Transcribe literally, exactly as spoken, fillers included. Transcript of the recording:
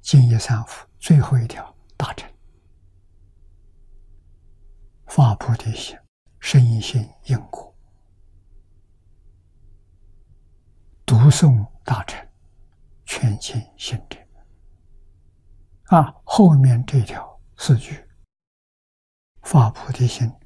净业三福最后一条大乘，发菩提心，深信因果，读诵大乘，全尽行者。啊，后面这条四句，发菩提心，